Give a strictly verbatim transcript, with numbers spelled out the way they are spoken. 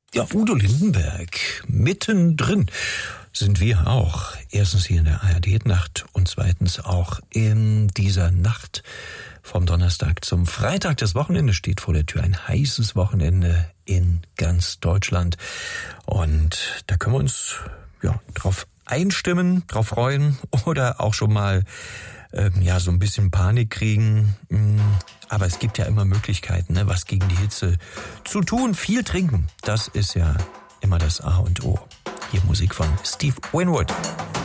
Ja, Udo Lindenberg, mittendrin sind wir auch. Erstens hier in der A R D-Nacht und zweitens auch in dieser Nacht vom Donnerstag zum Freitag. Das Wochenende steht vor der Tür, ein heißes Wochenende in ganz Deutschland. Und da können wir uns ja drauf einstimmen, drauf freuen oder auch schon mal ähm, ja so ein bisschen Panik kriegen. Aber es gibt ja immer Möglichkeiten, ne, was gegen die Hitze zu tun. Viel trinken, das ist ja immer das A und O. Hier Musik von Steve Winwood.